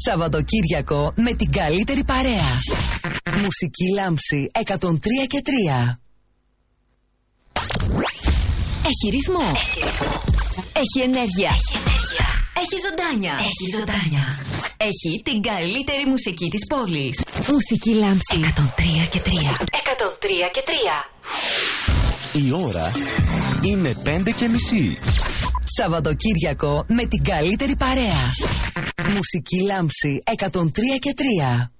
Σαββατοκύριακο με την καλύτερη παρέα. Μουσική Λάμψη 103 και 3. Έχει ρυθμό. Έχει ενέργεια. Έχει ζωντάνια. Έχει την καλύτερη μουσική της πόλης. Μουσική Λάμψη 103 και 3. 103 και 3. Η ώρα είναι 5:30. Σαββατοκύριακο με την καλύτερη παρέα. Μουσική Λάμψη 103 και 3.